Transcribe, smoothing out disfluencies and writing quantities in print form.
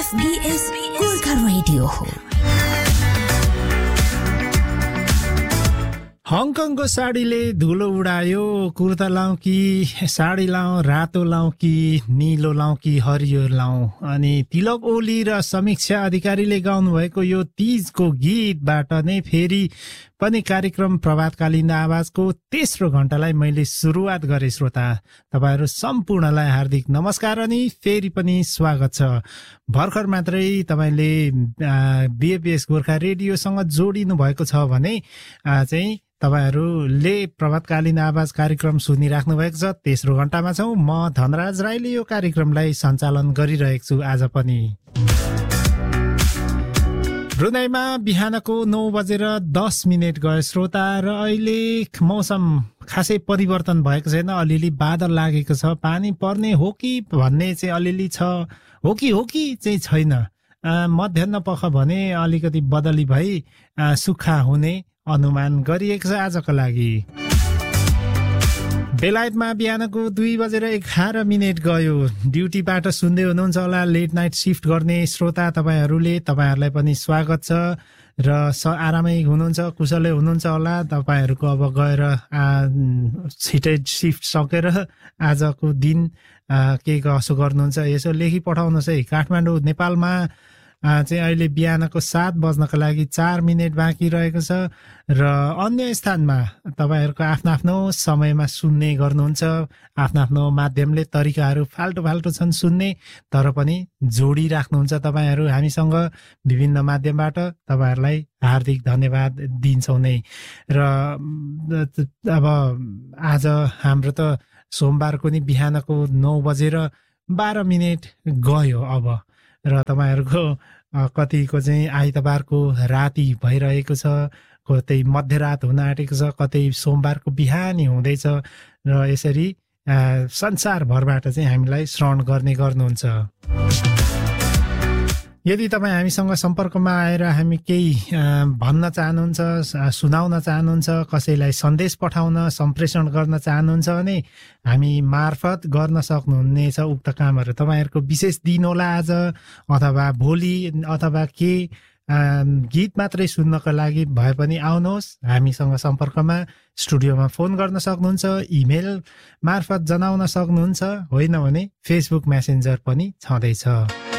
SBS Gorkha radio हो। हङकङको साडीले धुलो उडायो। कुर्ता लाउँ कि साडी लाउँ, रातो लाउँ कि निलो लाउँ कि हरियो लाउँ। अनि तिलक ओली र समीक्षा अधिकारीले गाउनु भएको यो तीजको गीतबाट नै फेरि पनि कार्यक्रम प्रभातकालीन आवाजको तेस्रो घण्टालाई मैले सुरुवात गरे। श्रोता तपाईहरु सम्पूर्णलाई हार्दिक नमस्कार अनि फेरि पनि स्वागत छ। भर्खर मात्रै तपाईले बीएफएस गोर्खा रेडियोसँग जोडिनु भएको छ भने चाहिँ तपाईहरुले प्रभातकालीन आवाज कार्यक्रम सुनिराख्नु भएको छ। तेस्रो घण्टामा छौं। म धनराज राईले यो कार्यक्रमलाई सञ्चालन गरिरहेको छु आज पनि। ब्रुनाईमा बिहानको 9:10 गयो श्रोता, र अहिले मौसम खासै परिवर्तन भएको छैन। अलिअलि बादल लागेको छ। पानी पर्ने हो कि भन्ने चाहिँ अलिअलि छ, हो कि चाहिँ छैन। मध्याह पख भने अलिकति बदली भई सुक्खा हुने अनुमान गरिएको छ आजको लागि। बेलायतमा बिहानको 2:11 गयो। ड्युटीबाट सुन्दै हुनुहुन्छ होला, लेट नाइट शिफ्ट गर्ने श्रोता तपाईहरुलाई पनि स्वागत छ र आरामै हुनुहुन्छ, कुशलै हुनुहुन्छ होला। तपाईहरुको अब गएर छिटै शिफ्ट सकेर आजको दिन के कसो गर्नुहुन्छ यसो लेखी पठाउनुहोस् है। काठमाडौँ नेपालमा चाहिँ अहिले बिहानको 7 बज्नको लागि 4 मिनेट बाँकी रहेको छ र अन्य स्थानमा तपाईहरुको आफ्नो समयमा सुन्ने गर्नुहुन्छ। आफ्नो माध्यमले तरिकाहरू फाल्टो छन् सुन्ने, तर पनि जोडी राख्नुहुन्छ तपाईहरु हामीसँग विभिन्न माध्यमबाट। तपाईहरुलाई हार्दिक धन्यवाद दिन्छौं नै। र अब आज हाम्रो त सोमबारको नि बिहानको 9:12 गयो अब, र तपाईहरुको कतिको चाहिँ आइतबारको राति भइरहेको छ, कतै मध्यरात हुन आँटेको छ, कतै सोमबारको बिहानी हुँदैछ, र यसरी संसारभरबाट चाहिँ हामीलाई श्रवण गर्ने गर्नुहुन्छ। यदि तपाईँ हामीसँग सम्पर्कमा आएर हामी केही भन्न चाहनुहुन्छ, सुनाउन चाहनुहुन्छ, कसैलाई सन्देश पठाउन सम्प्रेषण गर्न चाहनुहुन्छ भने हामी मार्फत गर्न सक्नुहुनेछ उक्त कामहरू। तपाईहरुको विशेष दिन होला आज, अथवा भोलि, अथवा के गीत मात्रै सुन्नको लागि भए पनि आउनुहोस् हामीसँग सम्पर्कमा। स्टुडियोमा फोन गर्न सक्नुहुन्छ, इमेल मार्फत जनाउन सक्नुहुन्छ, होइन भने फेसबुक मेसेन्जर पनि छँदैछ।